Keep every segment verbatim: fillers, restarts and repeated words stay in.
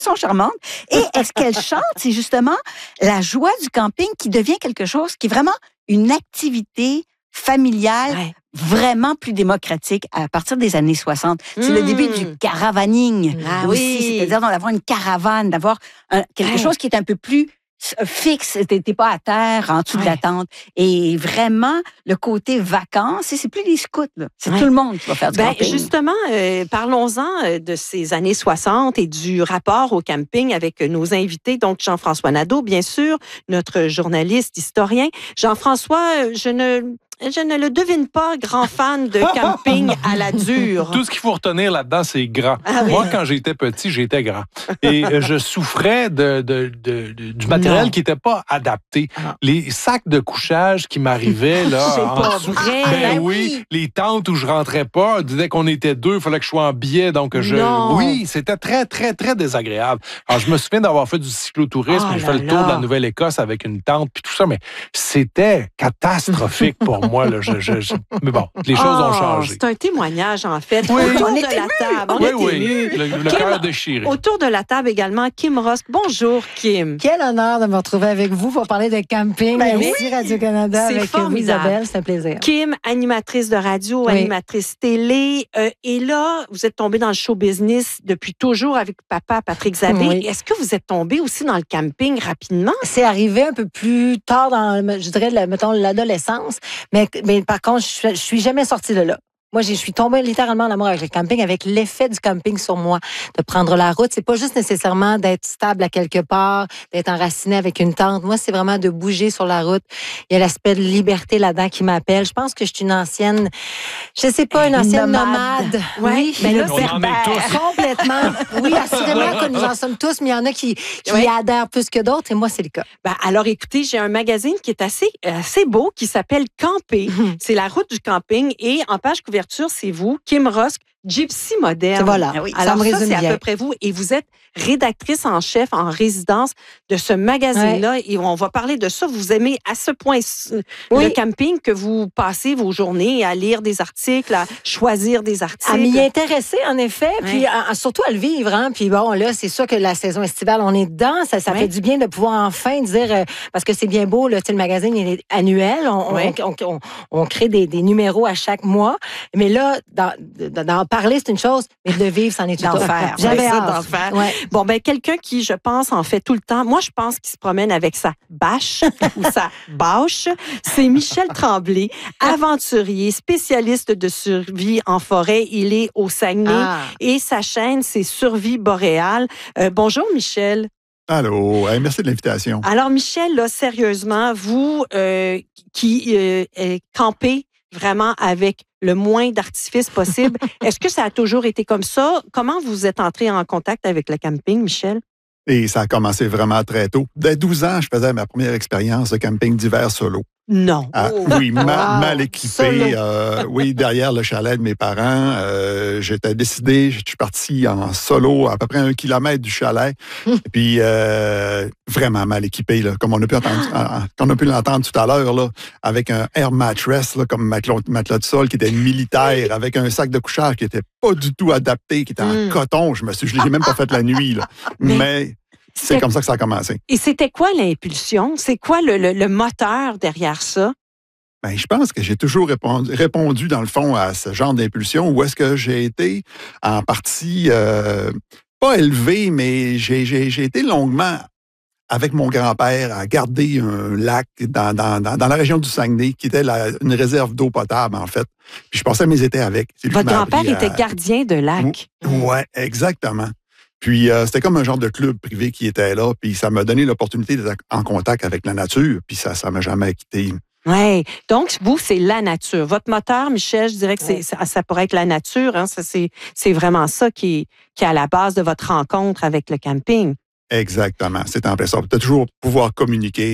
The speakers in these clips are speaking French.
sont charmantes. Et ce qu'elles chantent, c'est justement la joie du camping qui devient quelque chose qui est vraiment une activité familiale, ouais. vraiment plus démocratique à partir des années soixante. C'est mmh. le début du caravaning ah, aussi, oui. c'est-à-dire d'avoir une caravane, d'avoir un, quelque ouais. chose qui est un peu plus fixe, t'es pas à terre en dessous ouais. de la tente. Et vraiment, le côté vacances, c'est plus les scouts, là. C'est ouais. tout le monde qui va faire du ben, camping. Justement, euh, parlons-en de ces années soixante et du rapport au camping avec nos invités. Donc, Jean-François Nadeau, bien sûr, notre journaliste, historien. Jean-François, je ne... Je ne le devine pas, grand fan de camping à la dure. Tout ce qu'il faut retenir là-dedans, c'est grand. Ah, oui. Moi, quand j'étais petit, j'étais grand. Et je souffrais de, de, de, de, du matériel non. qui n'était pas adapté. Ah. Les sacs de couchage qui m'arrivaient, là. C'est pas dessous. Vrai. Ben, ben oui. oui. Les tentes où je rentrais pas, dès qu'on était deux, il fallait que je sois en biais. Donc, je. Non. Oui, c'était très, très, très désagréable. Alors, je me souviens d'avoir fait du cyclotourisme. Oh j'ai fait le tour de la Nouvelle-Écosse avec une tente, puis tout ça, mais c'était catastrophique pour moi. Moi, là, je, je, je... Mais bon, les choses oh, ont changé. C'est un témoignage, en fait. Oui. Autour on de est la ému. table. On oui, est oui. ému. Le, le Kim, cœur déchiré. Autour de la table également, Kim Rosk. Bonjour, Kim. Quel honneur de me retrouver avec vous pour parler de camping. Ben Merci oui. Radio-Canada c'est avec formidable. vous, Isabelle. C'est un plaisir. Kim, animatrice de radio, oui. animatrice télé. Euh, et là, vous êtes tombée dans le show business depuis toujours avec papa, Patrick Zabé. Oui. Est-ce que vous êtes tombée aussi dans le camping rapidement? C'est arrivé un peu plus tard dans, je dirais, mettons, l'adolescence. Mais, mais par contre, je, je suis jamais sortie de là. Moi, je suis tombée littéralement en amour avec le camping, avec l'effet du camping sur moi, de prendre la route. C'est pas juste nécessairement d'être stable à quelque part, d'être enraciné avec une tente. Moi, c'est vraiment de bouger sur la route. Il y a l'aspect de liberté là-dedans qui m'appelle. Je pense que je suis une ancienne, je sais pas, une ancienne nomade. nomade. Ouais, oui, mais là, on en est tous. Complètement. Oui, assurément que nous en sommes tous, mais il y en a qui, qui oui. y adhèrent plus que d'autres, et moi, c'est le cas. Ben, alors, écoutez, j'ai un magazine qui est assez, assez beau, qui s'appelle Camper. C'est la route du camping, et en page couverture, c'est vous, Kim Rosk, Gypsy moderne. Voilà. Ah oui, alors ça, ça c'est bien. À peu près vous. Et vous êtes rédactrice en chef, en résidence de ce magazine-là. Ouais. Et on va parler de ça. Vous aimez à ce point oui. le camping que vous passez vos journées à lire des articles, à choisir des articles. À m'y intéresser, en effet. Ouais. Puis à, surtout à le vivre. Hein. Puis bon, là, c'est sûr que la saison estivale, on est dedans. Ça, ça ouais. fait du bien de pouvoir enfin dire, euh, parce que c'est bien beau, là, le magazine, il est annuel. On, ouais. on, on, on, on crée des, des numéros à chaque mois. Mais là, dans, dans parler, c'est une chose, mais de vivre, c'en est tout autre. J'avais hâte. Ouais. Bon, ben quelqu'un qui, je pense, en fait tout le temps. Moi, je pense qu'il se promène avec sa bâche ou sa bâche. C'est Michel Tremblay, aventurier, spécialiste de survie en forêt. Il est au Saguenay ah. et sa chaîne, c'est Survie boréale. Euh, bonjour, Michel. Allô, hey, merci de l'invitation. Alors, Michel, là, sérieusement, vous euh, qui euh, campez vraiment avec le moins d'artifice possible. Est-ce que ça a toujours été comme ça? Comment vous êtes entré en contact avec le camping, Michel? Et ça a commencé vraiment très tôt. Dès douze ans, je faisais ma première expérience de camping d'hiver solo. Non. Ah, oh. Oui, ma, wow. mal équipé. Euh, oui, derrière le chalet de mes parents. Euh, j'étais décidé, je suis parti en solo à peu près un kilomètre du chalet. Et puis, euh, vraiment mal équipé, là, comme on a pu entendre, ah. on a pu l'entendre tout à l'heure, là, avec un air mattress, là, comme matelas, matelas de sol, qui était militaire, avec un sac de couchage qui était pas du tout adapté, qui était mm. en coton. Je me suis, je l'ai même pas fait la nuit, là. Mais, Mais c'est comme ça que ça a commencé. Et c'était quoi l'impulsion? C'est quoi le, le, le moteur derrière ça? Ben, je pense que j'ai toujours répondu, répondu, dans le fond, à ce genre d'impulsion, où est-ce que j'ai été en partie, euh, pas élevé, mais j'ai, j'ai, j'ai été longuement avec mon grand-père à garder un lac dans, dans, dans, dans la région du Saguenay, qui était la, une réserve d'eau potable, en fait. Puis je passais mes étés avec. Votre grand-père était à... gardien de lac. Oui, exactement. Puis, euh, c'était comme un genre de club privé qui était là, puis ça m'a donné l'opportunité d'être en contact avec la nature, puis ça ça m'a jamais quitté. Oui. Donc, vous, c'est la nature. Votre moteur, Michel, je dirais que c'est, ça, ça pourrait être la nature. Hein? Ça, c'est, c'est vraiment ça qui, qui est à la base de votre rencontre avec le camping. Exactement. C'est en plein ça. De toujours pouvoir communiquer,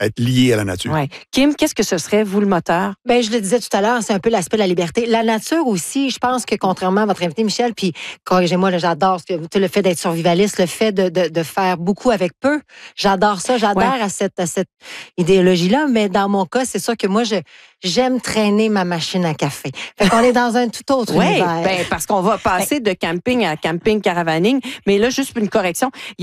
être lié à la nature. Ouais. Kim, qu'est-ce que ce serait, vous, le moteur? Ben, je le disais tout à l'heure, c'est un peu l'aspect de la liberté. La nature aussi, je pense que contrairement à votre invité Michel, puis corrigez-moi, là, j'adore le fait d'être survivaliste, le fait de, de, de faire beaucoup avec peu. J'adore ça, j'adhère ouais. à, cette, à cette idéologie-là, mais dans mon cas, c'est sûr que moi, je, j'aime traîner ma machine à café. Fait qu'on est dans un tout autre ouais, univers. Ben, parce qu'on va passer de camping à camping caravaning, mais là, juste une correction.